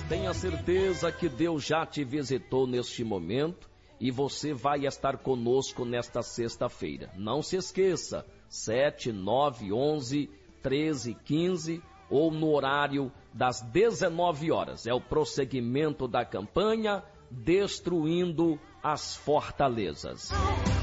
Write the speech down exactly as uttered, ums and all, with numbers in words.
Tenha certeza que Deus já te visitou neste momento e você vai estar conosco nesta sexta-feira. Não se esqueça, sete, nove, onze, treze, quinze ou no horário das dezenove horas. É o prosseguimento da campanha Destruindo as Fortalezas.